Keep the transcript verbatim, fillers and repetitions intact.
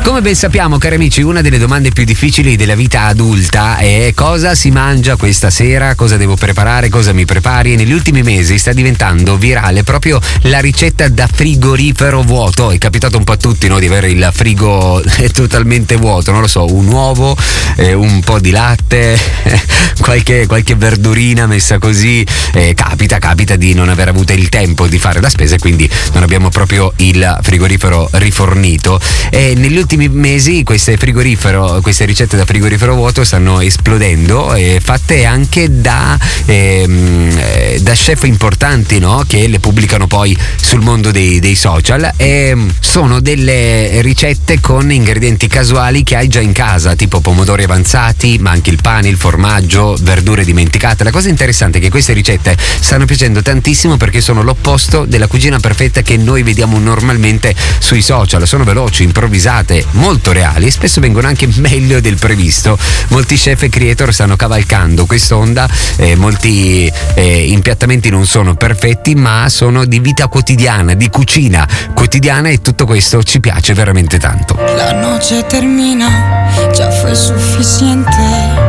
Come ben sappiamo, cari amici, una delle domande più difficili della vita adulta è: cosa si mangia questa sera, cosa devo preparare, cosa mi prepari? E negli ultimi mesi sta diventando virale proprio la ricetta da frigorifero vuoto. È capitato un po' a tutti, no, di avere il frigo totalmente vuoto, non lo so, un uovo, eh, un po' di latte, qualche, qualche verdurina messa così. Eh, capita, capita di non aver avuto il tempo di fare la spesa e quindi non abbiamo proprio il frigorifero rifornito. E negli ultimi mesi queste frigorifero, queste ricette da frigorifero vuoto stanno esplodendo, e fatte anche da, ehm, da chef importanti, no? Che le pubblicano poi sul mondo dei, dei social, e sono delle ricette con ingredienti casuali che hai già in casa, tipo pomodori avanzati, ma anche il pane, il formaggio, verdure dimenticate. La cosa interessante è che queste ricette stanno piacendo tantissimo perché sono l'opposto della cucina perfetta che noi vediamo normalmente sui social. Sono veloci, improvvisate, molto reali, e spesso vengono anche meglio del previsto. Molti chef e creator stanno cavalcando quest'onda, eh, molti eh, impiattamenti non sono perfetti, ma sono di vita quotidiana, di cucina quotidiana, e tutto questo ci piace veramente tanto. La noche termina, ya fue suficiente.